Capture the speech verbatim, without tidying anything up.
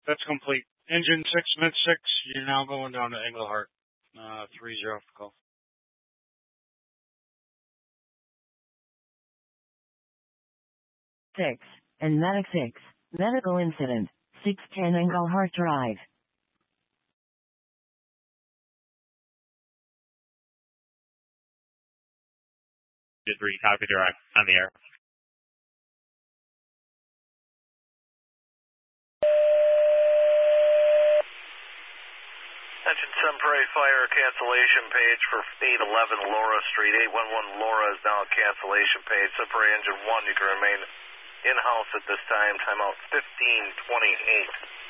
That's complete. Engine six, mid six, you're now going down to Englehart. Uh, three zero for call. Six, and Medic six, medical incident, six ten Englehart Drive. three, copy direct, on the air. Attention Sunprey Fire cancellation page for eight eleven Laura Street. eight one one Laura is now a cancellation page. Sunprey engine one, you can remain in-house at this time. Timeout fifteen twenty-eight.